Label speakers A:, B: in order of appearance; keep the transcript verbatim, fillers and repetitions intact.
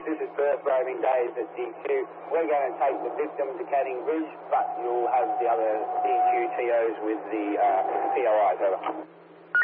A: this is Perth roaming days at D Q. We're going to take the victim to Canning Bridge, but you'll have the other D Q T Os with the uh, P O Is. Over.